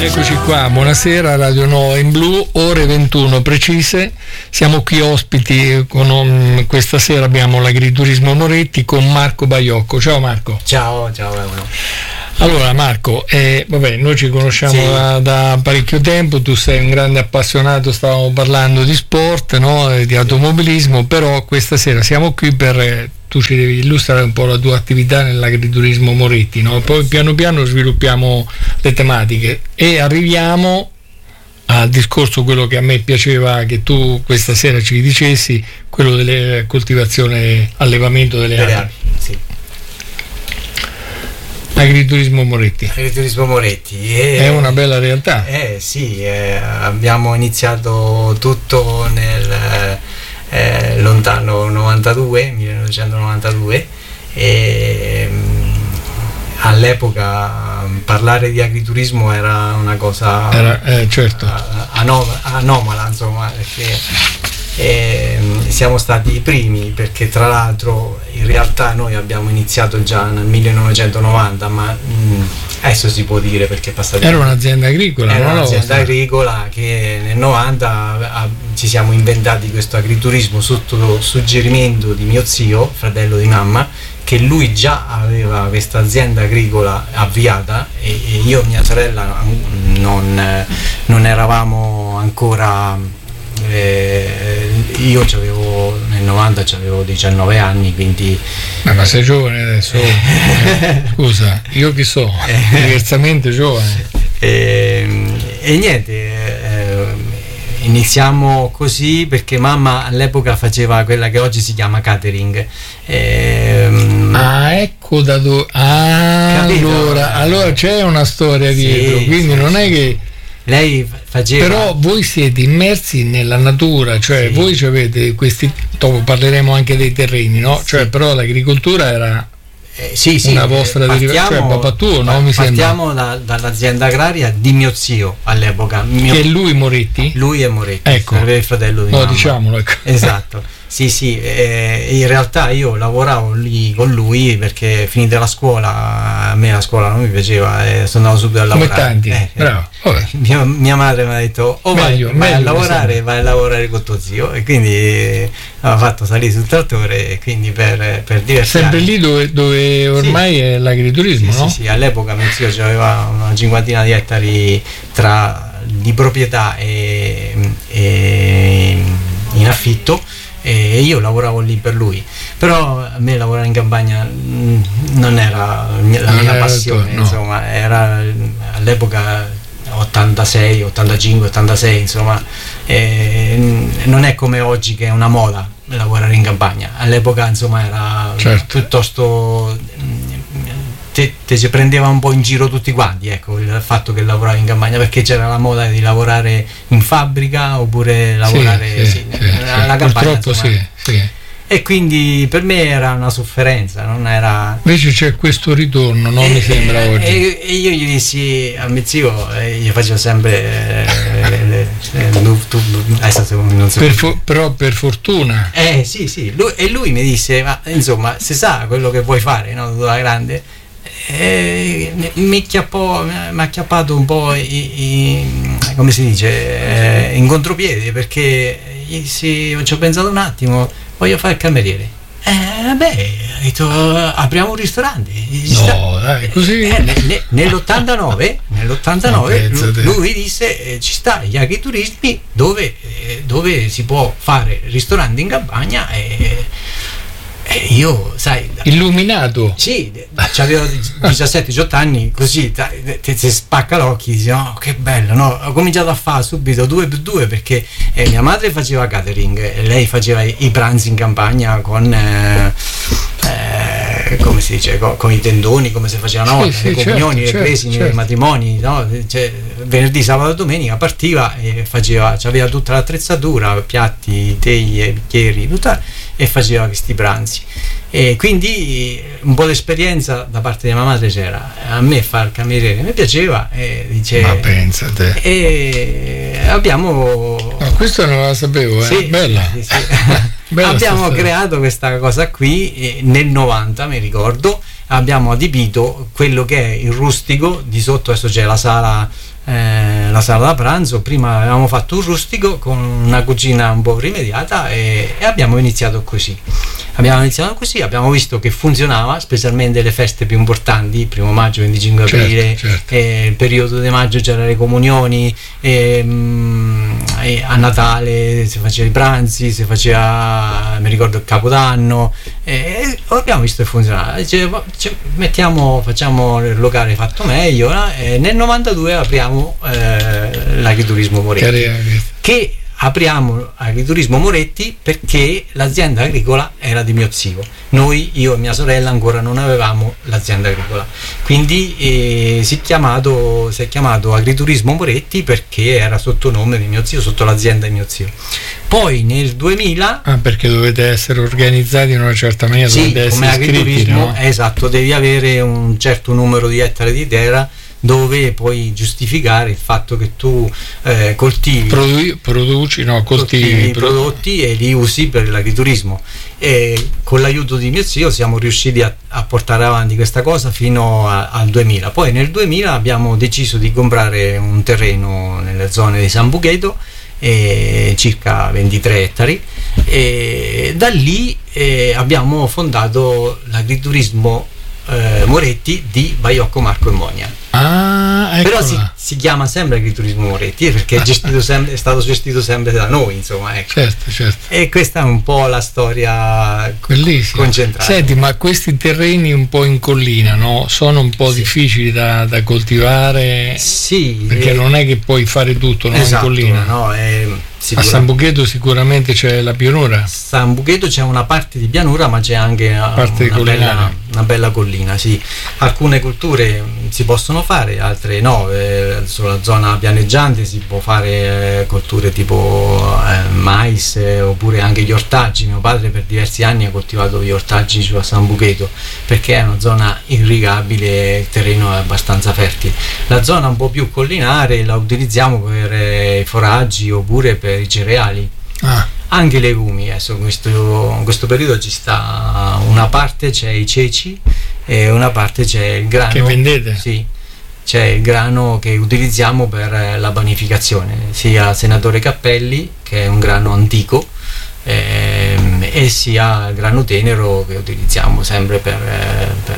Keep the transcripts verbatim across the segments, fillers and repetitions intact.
Eccoci qua, buonasera, Radio Nova in Blu, ore ventuno precise, siamo qui ospiti, con um, questa sera abbiamo l'agriturismo Moretti con Marco Baiocco. Ciao Marco. Ciao, ciao Euro. Allora Marco, eh, vabbè, noi ci conosciamo sì. da, da parecchio tempo, tu sei un grande appassionato, stavamo parlando di sport, no? Di automobilismo, però questa sera siamo qui per... Eh, tu ci devi illustrare un po' la tua attività nell'agriturismo Moretti, no? Poi piano piano sviluppiamo le tematiche e arriviamo al discorso, quello che a me piaceva che tu questa sera ci dicessi, quello delle coltivazione, allevamento delle api. api sì. Agriturismo Moretti. Agriturismo Moretti è, è una bella realtà. Eh sì, eh, abbiamo iniziato tutto nel eh, lontano novantadue, millenovecentonovantadue, e mh, all'epoca parlare di agriturismo era una cosa era, eh, certo. anom- anomala, insomma, perché E siamo stati i primi, perché tra l'altro in realtà noi abbiamo iniziato già nel millenovecentonovanta, ma mh, adesso si può dire perché è passato. Era un'azienda agricola, era un'azienda agricola che nel novanta a, ci siamo inventati questo agriturismo sotto suggerimento di mio zio, fratello di mamma, che lui già aveva questa azienda agricola avviata e, e io e mia sorella non, non eravamo ancora. Eh, io c'avevo nel novanta c'avevo diciannove anni, quindi ma, ma sei giovane adesso, eh, scusa, io chi so, diversamente giovane, e, e niente, eh, iniziamo così perché mamma all'epoca faceva quella che oggi si chiama catering. Eh, ah, ecco da dove ah, allora, allora c'è una storia dietro, sì, quindi sì, non è che lei faceva. Però voi siete immersi nella natura, cioè sì. Voi avete questi, dopo parleremo anche dei terreni, no? Sì. Cioè però l'agricoltura era eh, sì, sì, una vostra derivazione, cioè papà tuo, no? Mi partiamo da, dall'azienda agraria di mio zio all'epoca. Mio, che è lui Moretti? Lui è Moretti, ecco. Aveva il fratello di no, mamma. diciamolo, ecco. Esatto. Sì, sì, eh, in realtà io lavoravo lì con lui perché finita la scuola, a me la scuola non mi piaceva e sono andato subito a lavorare. Come tanti, eh, bravo. Eh, mia, mia madre mi ha detto o meglio, vai, vai a lavorare, vai a lavorare con tuo zio, e quindi eh, aveva fatto salire sul trattore, e quindi per, per diversi sempre anni. Lì dove, dove ormai sì. È l'agriturismo, sì, no? Sì, sì, all'epoca mio zio aveva una cinquantina di ettari tra, di proprietà e, e in affitto, e io lavoravo lì per lui, però a me lavorare in campagna non era la non mia era passione, tuo, no. Insomma, era all'epoca ottantasei, ottantacinque, ottantasei, insomma, eh, non è come oggi che è una moda lavorare in campagna. All'epoca insomma era certo. Piuttosto te, te ci prendeva un po' in giro tutti quanti, ecco, il fatto che lavoravi in campagna, perché c'era la moda di lavorare in fabbrica oppure lavorare sì, sì, sì, alla sì, campagna, purtroppo insomma. sì, sì. E quindi per me era una sofferenza, non era. Invece c'è questo ritorno, no? E, mi sembra oggi. E, e io gli dissi a mio zio, eh, gli facevo sempre eh, eh, tu, tu, adesso non so. Per fo- però per fortuna. Eh sì, sì, lui, e lui mi disse, ma insomma, se sa quello che vuoi fare, no, da grande. Eh, mi acchiappò, mi ha acchiappato un po' i, i, come si dice, eh, in contropiede, perché sì, ci ho pensato un attimo, voglio fare il cameriere. Eh vabbè, ho detto apriamo un ristorante. No, dai, così. Eh, ne, ne, nell'ottantanove, nell'ottantanove no, lui, lui disse eh, ci sta gli agriturismi dove, eh, dove si può fare ristorante in campagna, e E io, sai, illuminato. Sì, avevo diciassette diciotto anni, così ti spacca l'occhio, dici oh che bello, no? Ho cominciato a fare subito due più due, perché eh, mia madre faceva catering, lei faceva i, i pranzi in campagna con eh, eh, come si dice, con, con i tendoni, come si faceva una volta, sì, le sì, comunioni, certo, le cresimi, certo. i matrimoni, no? Cioè, venerdì, sabato e domenica partiva e faceva, aveva tutta l'attrezzatura, piatti, teglie, bicchieri, tutta, e faceva questi pranzi. E quindi un po' l'esperienza da parte di mia madre c'era. A me far cameriere mi piaceva, e dice, ma pensate, e abbiamo no, questo non la sapevo, eh? Sì, bella, sì, sì. Bella abbiamo creato questa cosa qui e nel novanta, mi ricordo, abbiamo adibito quello che è il rustico di sotto. Adesso c'è la sala eh, la sala da pranzo. Prima avevamo fatto un rustico con una cucina un po' rimediata e, e abbiamo iniziato così. Abbiamo iniziato così, abbiamo visto che funzionava, specialmente le feste più importanti, primo maggio, venticinque aprile, certo, certo. Eh, il periodo di maggio c'erano le comunioni, e, e a Natale si faceva i pranzi, si faceva, mi ricordo, il Capodanno, e, e abbiamo visto che funzionava. Dice, cioè, mettiamo, facciamo il locale fatto meglio, no? E nel novantadue apriamo eh, l'agriturismo Moretti, che apriamo Agriturismo Moretti perché l'azienda agricola era di mio zio. Noi, io e mia sorella, ancora non avevamo l'azienda agricola, quindi eh, si, è chiamato, si è chiamato Agriturismo Moretti perché era sotto nome di mio zio, sotto l'azienda di mio zio. Poi nel duemila... Ah, perché dovete essere organizzati in una certa maniera, sì, dovete come essere agriturismo, iscritti, no? Esatto, devi avere un certo numero di ettari di terra dove puoi giustificare il fatto che tu eh, coltivi, Produ- produci, no, coltivi, coltivi i prodotti e li usi per l'agriturismo. E con l'aiuto di mio zio siamo riusciti a, a portare avanti questa cosa fino a, al duemila. Poi nel duemila abbiamo deciso di comprare un terreno nelle zone di San Bugheto, eh, circa ventitré ettari, e da lì eh, abbiamo fondato l'agriturismo eh, Moretti di Baiocco, Marco e Monia. Ah, eccola. Però si, si chiama sempre Agriturismo Moretti perché è, gestito sempre, è stato gestito sempre da noi, insomma, ecco. Certo, certo. E questa è un po' la storia Bellissima. concentrata. Senti, ma questi terreni un po' in collina, no? Sono un po' sì. difficili da, da coltivare? Sì. Perché eh, non è che puoi fare tutto, no? Esatto, in collina. no, è, a San Bugheto sicuramente c'è la pianura. San Bugheto c'è una parte di pianura, ma c'è anche una, parte una, bella, una bella collina, sì. Alcune colture si possono fare, altre no. Eh, sulla zona pianeggiante si può fare eh, colture tipo eh, mais, eh, oppure anche gli ortaggi. Mio padre per diversi anni ha coltivato gli ortaggi su a San Bugheto perché è una zona irrigabile, il terreno è abbastanza fertile. La zona un po' più collinare la utilizziamo per eh, i foraggi oppure per i cereali, ah. anche i legumi. Adesso in questo, in questo periodo ci sta una parte c'è i ceci e una parte c'è il grano che vendete? Sì, c'è il grano che utilizziamo per la panificazione, sia Senatore Cappelli, che è un grano antico, ehm, e sia il grano tenero che utilizziamo sempre per, per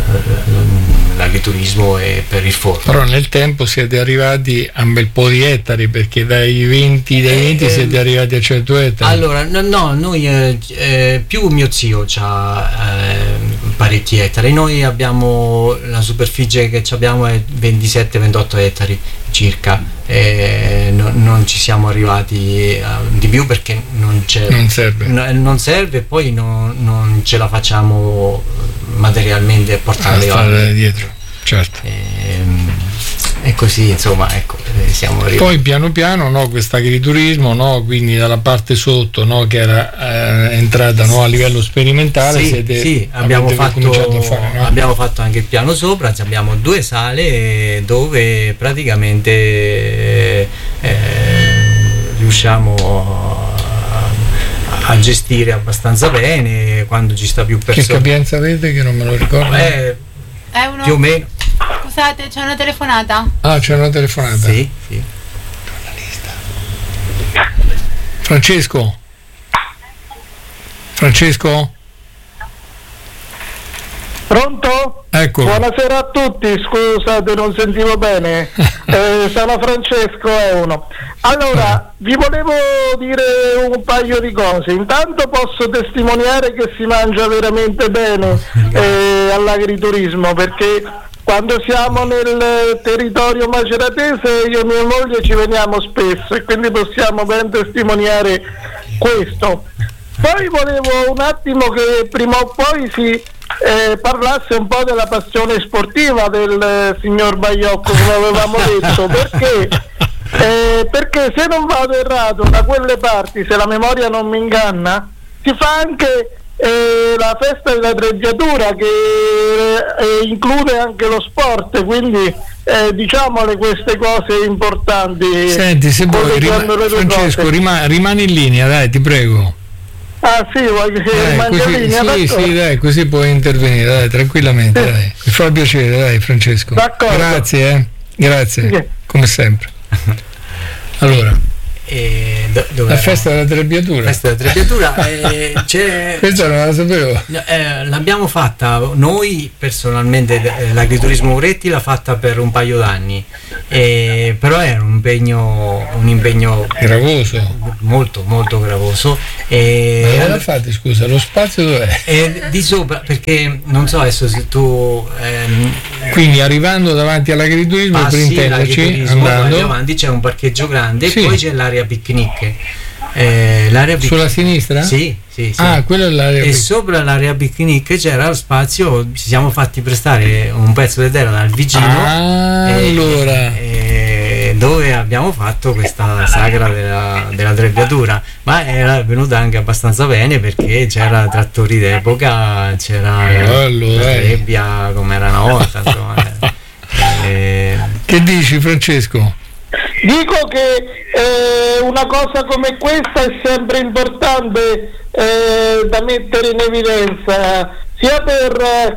l'agriturismo e per il forno. Però nel tempo siete arrivati a un bel po' di ettari, perché dai venti, dai venti eh, siete arrivati a cento ettari. Allora, no, no noi eh, eh, più mio zio ha eh, parecchi ettari. Noi abbiamo la superficie che abbiamo è ventisette ventotto ettari circa, e no, non ci siamo arrivati a, di più perché non c'è, non serve, no, non serve, poi no, non ce la facciamo materialmente a portare ah, dietro, certo. E, e così, insomma, ecco, siamo arrivati. Poi piano piano, no, questo agriturismo, no, quindi dalla parte sotto, no, che era eh, entrata, no, a livello sperimentale, sì, siete, sì, abbiamo fatto, cominciato a fare, no? Abbiamo fatto anche il piano sopra, abbiamo due sale dove praticamente eh, riusciamo a, a gestire abbastanza bene quando ci sta più persone. Che capienza avete, che non me lo ricordo? Eh, È uno... più o meno. Scusate, c'è una telefonata? Ah, c'è una telefonata. Sì, sì. Francesco? Francesco? Pronto? Ecco. Buonasera a tutti, scusate, non sentivo bene. eh, sono Francesco, è uno. Allora, vi volevo dire un paio di cose. Intanto posso testimoniare che si mangia veramente bene eh, all'agriturismo, perché quando siamo nel territorio maceratese io e mia moglie ci veniamo spesso e quindi possiamo ben testimoniare questo. Poi volevo un attimo che prima o poi si eh, parlasse un po' della passione sportiva del eh, signor Baiocco, come avevamo detto, perché eh, perché se non vado errato da quelle parti, se la memoria non mi inganna, si fa anche eh, la festa della treggiatura che eh, include anche lo sport, quindi eh, diciamole queste cose importanti. Senti, se vuoi, rima- Francesco, rima- rimani in linea, dai, ti prego. Ah sì, voglio che eh, rimanga in linea. Sì, sì, dai, così puoi intervenire, dai, tranquillamente, sì. Dai. Mi fa piacere, dai, Francesco. D'accordo. Grazie, eh. Grazie. Sì. come sempre. Allora, E do, la festa della trebbiatura. Festa della trebbiatura eh, c'è, questa non la sapevo. Eh, l'abbiamo fatta noi personalmente, eh, l'agriturismo Uretti l'ha fatta per un paio d'anni, eh, però era un impegno un impegno gravoso, molto molto gravoso. E ma come fate, scusa, lo spazio dov'è? Eh, di sopra, perché non so adesso se tu ehm, quindi arrivando davanti all'agriturismo, per intenderci, andando avanti c'è un parcheggio grande, sì. E poi c'è l'area picnic. Eh, l'area pic- sulla sinistra? Sì, sì, sì. Ah, quello è l'area e pic- sopra l'area picnic c'era lo spazio, ci siamo fatti prestare un pezzo di terra dal vicino. Ah, e, allora e, dove abbiamo fatto questa sagra della, della trebbiatura, ma era venuta anche abbastanza bene perché c'era trattori d'epoca, c'era Bello, la dai. trebbia come era una volta, insomma. e, che dici, Francesco? Dico che eh, una cosa come questa è sempre importante eh, da mettere in evidenza, sia per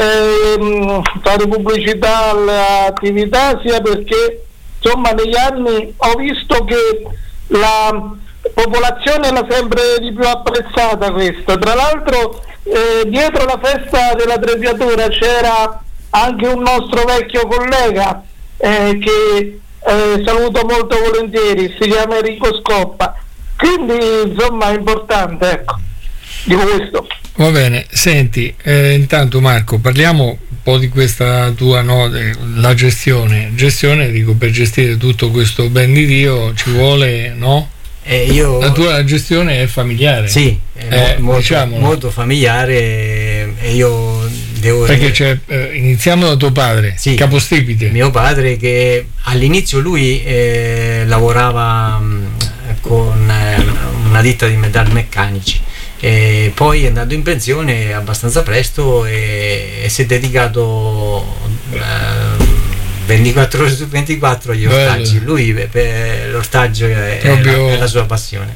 eh, fare pubblicità all'attività, sia perché insomma negli anni ho visto che la popolazione l'ha sempre di più apprezzata questa. Tra l'altro eh, dietro la festa della trebbiatura c'era anche un nostro vecchio collega eh, che Eh, saluto molto volentieri, si chiama Enrico Scoppa, quindi insomma è importante, ecco, di questo. Va bene, senti, eh, intanto Marco, parliamo un po' di questa tua, no, la gestione, gestione, dico, per gestire tutto questo ben di Dio ci vuole, no? E io, la tua gestione è familiare. Sì, è eh, molto, diciamolo. molto familiare, e io devo... Perché c'è, eh, iniziamo da tuo padre, sì, capostipite. Mio padre, che all'inizio lui eh, lavorava mh, con eh, una ditta di metalmeccanici, e poi è andato in pensione abbastanza presto e, e si è dedicato eh, ventiquattro ore su ventiquattro agli ortaggi. Lui per, per l'ortaggio è, Proprio... è, la, è la sua passione,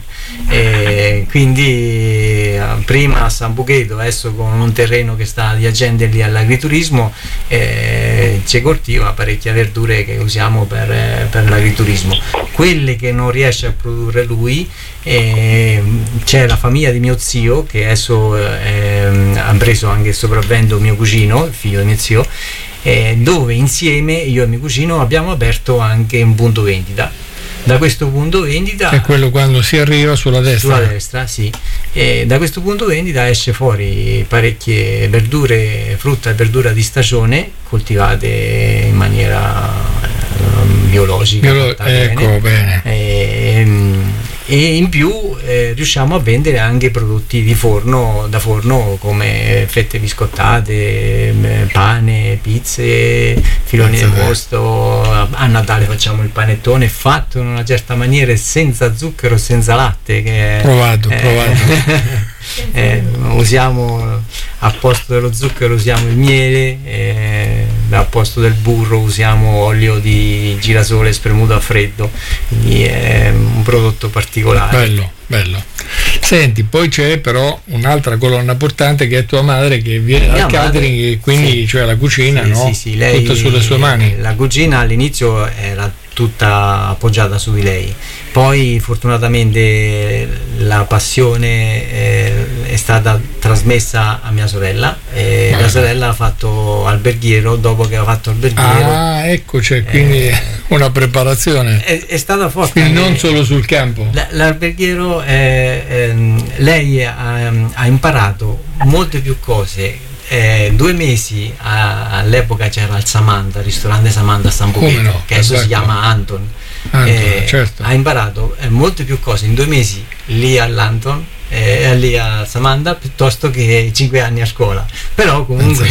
e quindi prima a San Bucheto, adesso con un terreno che sta adiacente lì all'agriturismo, eh, ci coltiva parecchie verdure che usiamo per, per l'agriturismo. Quelle che non riesce a produrre lui, eh, c'è la famiglia di mio zio che adesso eh, ha preso anche il sopravvento mio cugino, il figlio di mio zio, Eh, dove insieme io e mio cugino abbiamo aperto anche un punto vendita. Da questo punto vendita, è quello quando si arriva sulla destra, sulla destra, sì. E da questo punto vendita esce fuori parecchie verdure, frutta e verdura di stagione coltivate in maniera eh, biologica. Biolo- ecco, bene, bene. E, e in più eh, riusciamo a vendere anche prodotti di forno, da forno, come fette biscottate, pane, pizze, filoni di mosto. A Natale facciamo il panettone fatto in una certa maniera, senza zucchero, senza latte, che provato, eh, provato. eh, usiamo, al posto dello zucchero usiamo il miele, eh, al posto del burro usiamo olio di girasole spremuto a freddo, quindi è un prodotto particolare. Bello, bello. Senti, poi c'è però un'altra colonna portante che è tua madre, che viene dal catering, e quindi sì, cioè la cucina, sì, no? Sì, sì, lei, tutta sulle sue mani. La cucina all'inizio era tutta appoggiata su di lei, poi fortunatamente la passione eh, è stata trasmessa a mia sorella, e mia sorella ha fatto alberghiero. Dopo che ha fatto alberghiero, ah ecco, c'è quindi eh, una preparazione, è, è stata forte, quindi non solo sul campo. L'alberghiero, eh, ehm, lei ha, ha imparato molte più cose. Eh, due mesi a, all'epoca c'era il Samantha, il ristorante Samantha a San Bucheto, no, che adesso esatto. si chiama Anton. Anton, eh, certo. Ha imparato eh, molte più cose in due mesi lì all'Anton, eh, lì a Samantha, piuttosto che cinque anni a scuola. Però comunque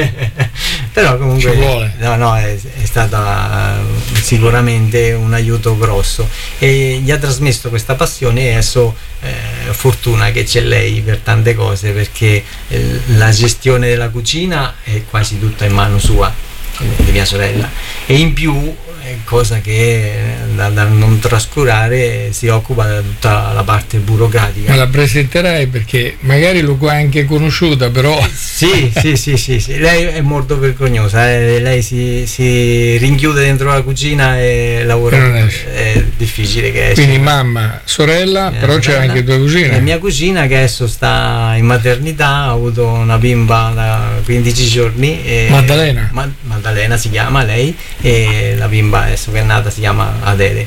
però comunque ci vuole. no, no, è, è stata uh, sicuramente un aiuto grosso, e gli ha trasmesso questa passione, e adesso eh, fortuna che c'è lei per tante cose, perché eh, la gestione della cucina è quasi tutta in mano sua, di mia sorella, e in più, cosa che da, da non trascurare, si occupa di tutta la parte burocratica. Ma la presenterai, perché magari lo hai anche conosciuta, però sì, sì, sì, sì, sì, lei è molto vergognosa, eh. Lei si, si rinchiude dentro la cucina e lavora, è, è difficile che esce. Quindi mamma, sorella, mia però sorella, c'è anche tua cugina. La mia cugina che adesso sta in maternità, ha avuto una bimba da quindici giorni. E Maddalena? Ma, Maddalena si chiama lei, e la bimba adesso che è nata si chiama Adele.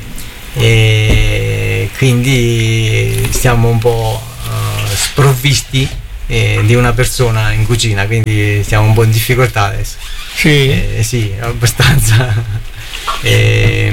E quindi stiamo un po' uh, sprovvisti eh, di una persona in cucina, quindi siamo un po' in difficoltà adesso. Sì, eh, sì, abbastanza. e,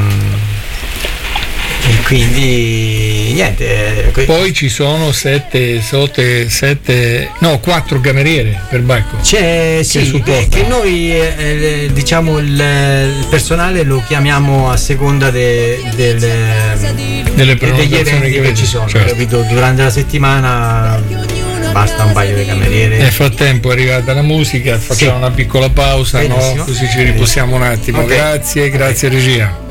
e quindi niente. Poi ci sono sette, sette, sette no, quattro cameriere per Bacco. C'è, sì, che, che noi eh, diciamo il, il personale lo chiamiamo a seconda de, de, de, delle degli eventi che, che ci sono, certo. Capito? Durante la settimana basta un paio di cameriere. Nel frattempo è arrivata la musica, facciamo sì. una piccola pausa, no? Così ci riposiamo un attimo. Okay. Grazie, grazie okay. regia.